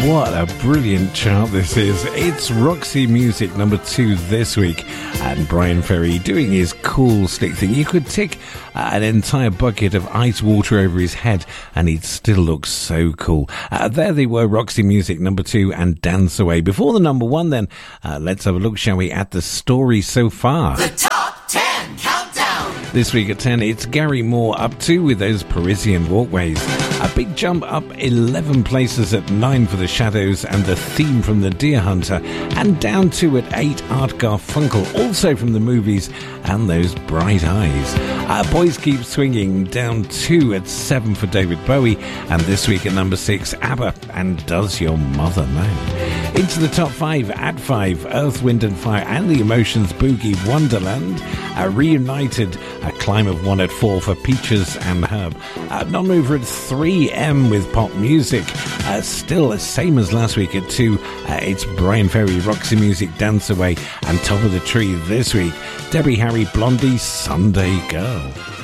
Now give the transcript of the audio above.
What a brilliant chart this is. It's Roxy Music number 2 this week, and Bryan Ferry doing his cool slick thing. You could tick an entire bucket of ice water over his head and he'd still look so cool. There they were, Roxy Music number 2 and Dance Away. Before the number 1 then, let's have a look, shall we, at the story so far. The Top 10 Countdown. This week at 10, it's Gary Moore up 2 with those Parisian Walkways. A big jump up 11 places at 9 for The Shadows and the theme from The Deer Hunter, and down 2 at 8, Art Garfunkel, also from the movies, and those Bright Eyes. Boys Keep Swinging, down 2 at 7 for David Bowie, and this week at number 6, ABBA and Does Your Mother Know? Into the top 5 at 5, Earth, Wind and Fire and the Emotions, Boogie Wonderland. Reunited, a climb of 1 at 4 for Peaches and Herb. Non-mover at 3M with Pop Music. Still the same as last week at 2. It's Bryan Ferry, Roxy Music, Dance Away. And top of the tree this week, Debbie Harry, Blondie, Sunday Girl.